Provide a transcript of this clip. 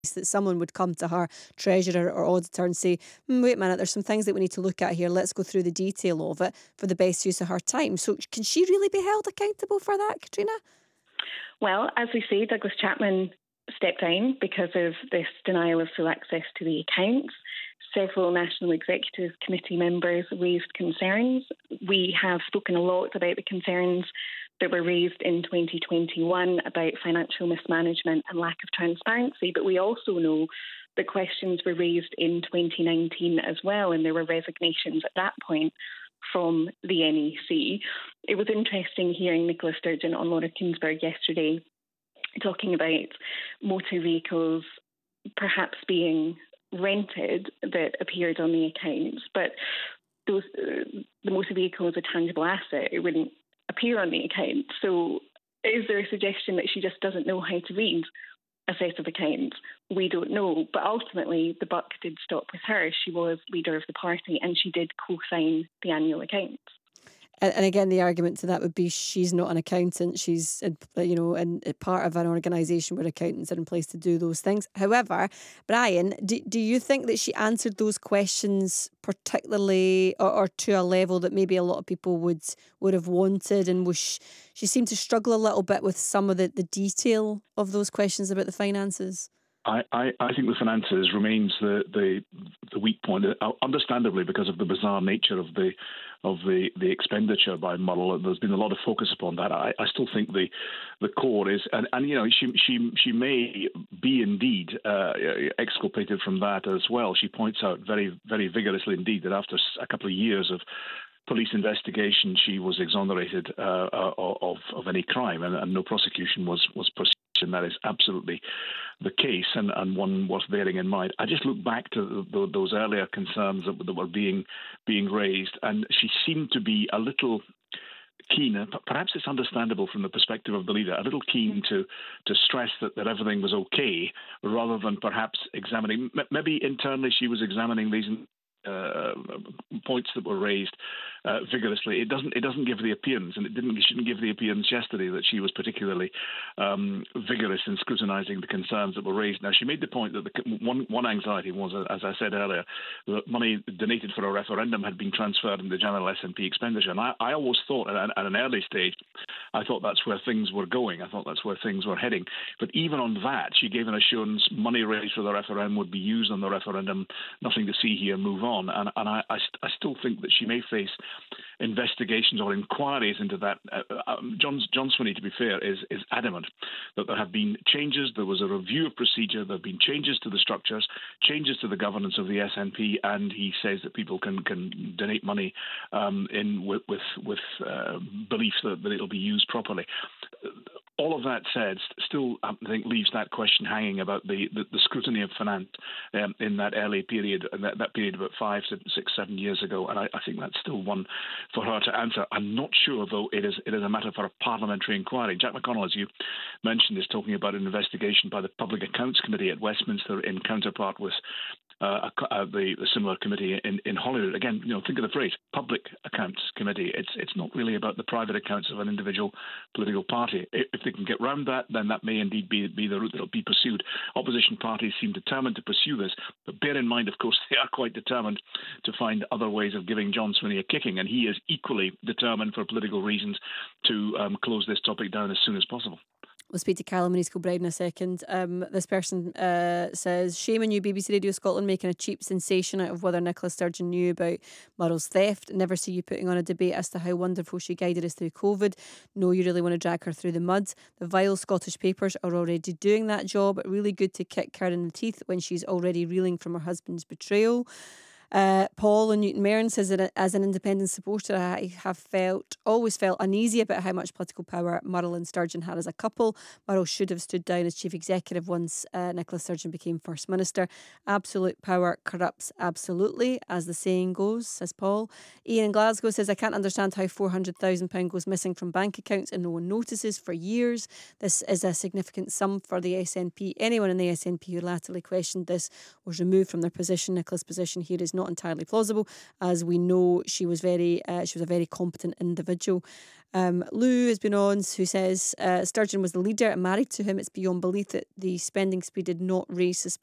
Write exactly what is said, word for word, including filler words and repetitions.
that someone would come to her treasurer or auditor and say, "Hmm, wait a minute, there's some things that we need to look at here. Let's go through the detail of it for the best use of her time." So can she really be held accountable for that, Katrina? Well, as we say, Douglas Chapman stepped down because of this denial of full access to the accounts. Several National Executive Committee members raised concerns. We have spoken a lot about the concerns that were raised in twenty twenty-one about financial mismanagement and lack of transparency, but we also know that questions were raised in twenty nineteen as well, and there were resignations at that point from the N E C. It was interesting hearing Nicola Sturgeon on Laura Kuenssberg yesterday talking about motor vehicles perhaps being rented that appeared on the accounts, but those uh, the motor vehicle is a tangible asset. It wouldn't appear on the account. So is there a suggestion that she just doesn't know how to read a set of accounts? We don't know. But ultimately, the buck did stop with her. She was leader of the party and she did co-sign the annual accounts. And, and again, the argument to that would be she's not an accountant. She's, in- you know, in, in part of an organisation where accountants are in place to do those things. However, Brian, do, do you think that she answered those questions particularly or, or to a level that maybe a lot of people would would have wanted? And was she, she seemed to struggle a little bit with some of the, the detail of those questions about the finances? I, I, I think the finances remains the, the the weak point, uh, understandably because of the bizarre nature of the of the, the expenditure by Muddle. There's been a lot of focus upon that. I, I still think the the core is, and, and you know, she she she may be indeed uh, exculpated from that as well. She points out very very vigorously indeed that after a couple of years of police investigation, she was exonerated uh, of of any crime, and, and no prosecution was was pursued. And that is absolutely the case, and, and one worth bearing in mind. I just look back to the, the, those earlier concerns that, that were being being raised, and she seemed to be a little keen, and perhaps it's understandable from the perspective of the leader, a little keen to to stress that, that everything was okay, rather than perhaps examining. Maybe internally she was examining these Uh, points that were raised uh, vigorously. It doesn't. It doesn't give the appearance, and it didn't. It shouldn't give the appearance yesterday that she was particularly um, vigorous in scrutinising the concerns that were raised. Now, she made the point that the, one one anxiety was, as I said earlier, that money donated for a referendum had been transferred into general S N P expenditure. And I, I always thought, at an, at an early stage, I thought that's where things were going. I thought that's where things were heading. But even on that, she gave an assurance: money raised for the referendum would be used on the referendum. Nothing to see here. Move on. On. And, and I, I, I still think that she may face investigations or inquiries into that. Uh, um, John, John Swinney, to be fair, is, is adamant that there have been changes. There was a review of procedure. There have been changes to the structures, changes to the governance of the S N P, and he says that people can, can donate money um, in with with, with uh, belief that, that it'll be used properly. All of that said, still, I think, leaves that question hanging about the, the, the scrutiny of finance um, in that early period, that, that period about five, six, seven years ago, and I, I think that's still one for her to answer. I'm not sure, though, it is it is a matter for a parliamentary inquiry. Jack McConnell, as you mentioned, is talking about an investigation by the Public Accounts Committee at Westminster in counterpart with Uh, uh, the, the similar committee in, in Holyrood. Again, you know, think of the phrase Public Accounts Committee. It's it's not really about the private accounts of an individual political party. If, if they can get round that, then that may indeed be, be the route that will be pursued. Opposition parties seem determined to pursue this, but bear in mind, of course, they are quite determined to find other ways of giving John Swinney a kicking, and he is equally determined for political reasons to um, close this topic down as soon as possible. We'll speak to Carla Maurice Kilbride in a second. Um, this person uh, says, shame on you, B B C Radio Scotland, making a cheap sensation out of whether Nicola Sturgeon knew about Murrell's theft. Never see you putting on a debate as to how wonderful she guided us through COVID. No, you really want to drag her through the mud. The vile Scottish papers are already doing that job. Really good to kick her in the teeth when she's already reeling from her husband's betrayal. Uh, Paul in Newton Mearn says that as an independent supporter, I have felt always felt uneasy about how much political power Murrell and Sturgeon had as a couple. Murrell should have stood down as chief executive once uh, Nicola Sturgeon became first minister. Absolute power corrupts absolutely, as the saying goes, says Paul. Ian in Glasgow says, I can't understand how four hundred thousand pounds goes missing from bank accounts and no one notices for years. This is a significant sum for the S N P. Anyone in the S N P who latterly questioned this was removed from their position. Nicola's position here is not not entirely plausible, as we know she was very uh, she was a very competent individual. Um, Lou has been on, who says uh, Sturgeon was the leader and married to him. It's beyond belief that the spending spree did not raise suspicion